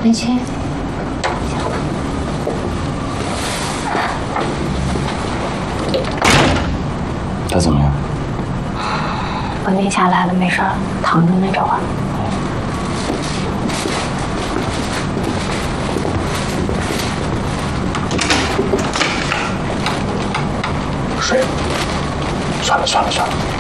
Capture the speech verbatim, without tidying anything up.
林青， 他怎么样？ 稳定下来了，没事儿，躺着那种啊。 睡了，算了算了算了。